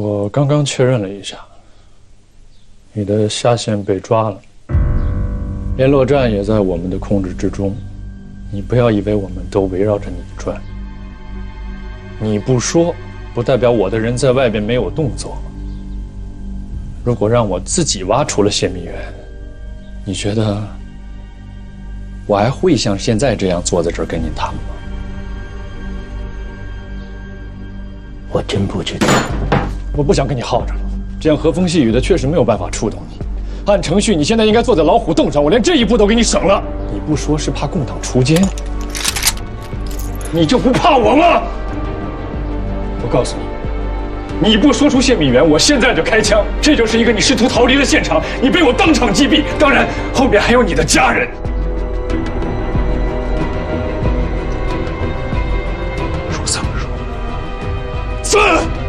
我刚刚确认了一下，你的下线被抓了，联络站也在我们的控制之中。你不要以为我们都围绕着你转。你不说，不代表我的人在外边没有动作。如果让我自己挖出了泄密源，你觉得我还会像现在这样坐在这儿跟你谈吗？ 我真不知道。 我不想跟你耗着了，这样和风细雨的确实没有办法触动你。按程序，你现在应该坐在老虎凳上，我连这一步都给你省了。你不说是怕共党锄奸，你就不怕我吗？我告诉你，你不说出泄密源，我现在就开枪。这就是一个你试图逃离的现场，你被我当场击毙，当然后面还有你的家人。说3个数，3。